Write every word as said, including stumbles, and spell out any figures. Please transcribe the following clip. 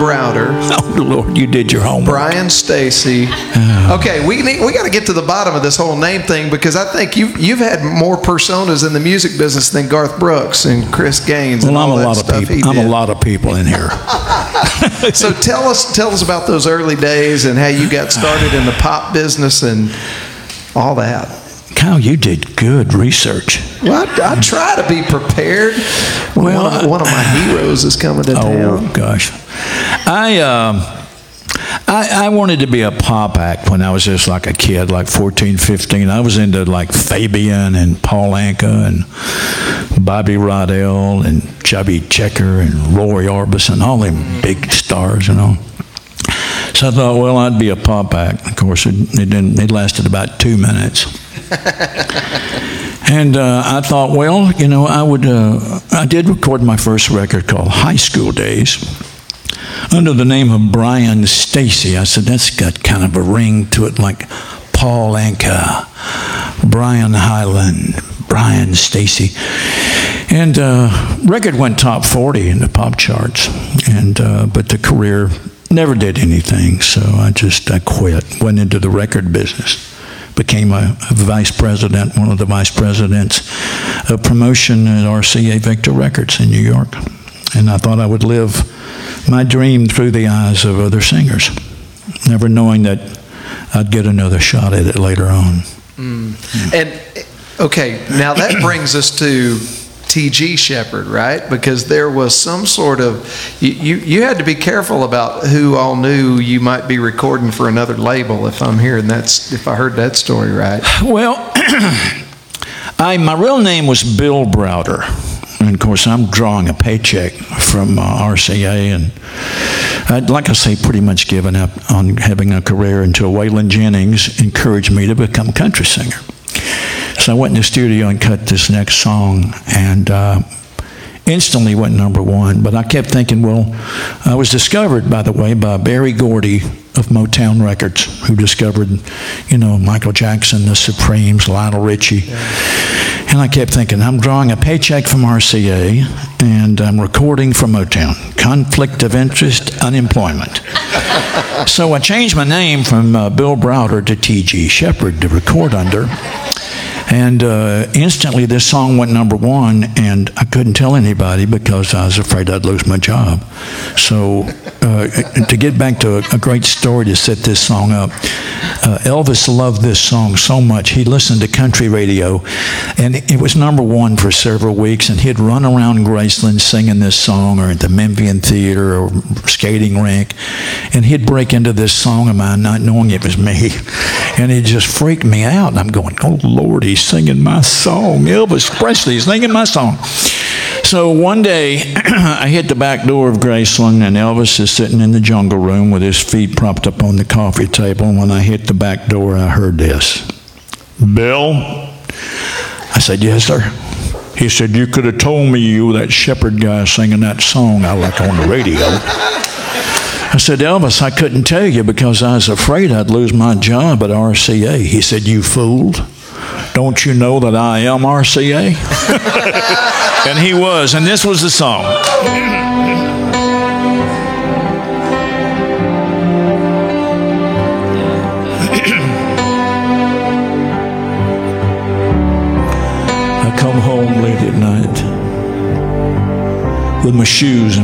Browder. Oh, Lord, you did your homework. Brian Stacy. Okay, we need, we got to get to the bottom of this whole name thing, because I think you've, you've had more personas in the music business than Garth Brooks and Chris Gaines. Well, and I'm all a that lot of stuff people. he I'm did. a lot of people in here. So tell us, tell us about those early days and how you got started in the pop business and all that. Kyle, you did good research. Well, I, I try to be prepared. Well, one, of, one of my heroes is coming to town. Oh gosh, I, um, I I wanted to be a pop act when I was just like a kid, like fourteen, fifteen. I was into like Fabian and Paul Anka and Bobby Rodell and Chubby Checker and Roy Orbison, all them big stars, you know. So I thought, well, I'd be a pop act. Of course, it, it didn't. It lasted about two minutes. And uh, I thought, well, you know, I would. Uh, I did record my first record called High School Days under the name of Brian Stacy. I said, that's got kind of a ring to it, like Paul Anka, Brian Hyland, Brian Stacy. And uh, record went top forty in the pop charts, and uh, but the career never did anything. So I just I quit, went into the record business. Became a, a vice president, one of the vice presidents of promotion at R C A Victor Records in New York. And I thought I would live my dream through the eyes of other singers, never knowing that I'd get another shot at it later on. Mm. And, okay, now that brings us to T G Sheppard, right? Because there was some sort of, you, you, you had to be careful about who all knew you might be recording for another label, if I'm hearing that's, if I heard that story right. Well, I my real name was Bill Browder. And of course, I'm drawing a paycheck from uh, R C A, and I'd, like I say, pretty much given up on having a career until Waylon Jennings encouraged me to become a country singer. So I went in the studio and cut this next song, and uh, instantly went number one. But I kept thinking, well, I was discovered, by the way, by Barry Gordy of Motown Records, who discovered, you know, Michael Jackson, the Supremes, Lionel Richie. Yeah. And I kept thinking, I'm drawing a paycheck from R C A, and I'm recording for Motown. Conflict of interest, unemployment. So I changed my name from uh, Bill Browder to T G Sheppard to record under. And uh, instantly this song went number one, and I couldn't tell anybody because I was afraid I'd lose my job. So uh, to get back to a, a great story to set this song up, uh, Elvis loved this song so much, he listened to country radio, and it was number one for several weeks, and he'd run around Graceland singing this song, or at the Memphian Theater or skating rink, and he'd break into this song of mine not knowing it was me, and it just freaked me out. And I'm going, oh Lord, he's singing my song. Elvis Presley's singing my song. So one day, I hit the back door of Graceland, and Elvis is sitting in the jungle room with his feet propped up on the coffee table. And when I hit the back door, I heard this. Bill? I said, yes, sir. He said, you could have told me you were that Sheppard guy singing that song I like on the radio. I said, Elvis, I couldn't tell you because I was afraid I'd lose my job at R C A. He said, you fooled. Don't you know that I am R C A? And he was, and this was the song. I come home late at night with my shoes